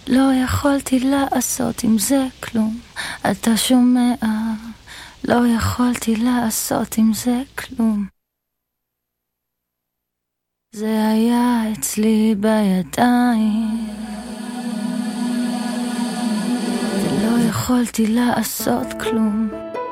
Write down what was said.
לא יכולתי לעשות עם זה כלום, אתה שומע? לא יכולתי לעשות עם זה כלום. זה היה אצלי בידיים, ולא יכולתי לעשות כלום.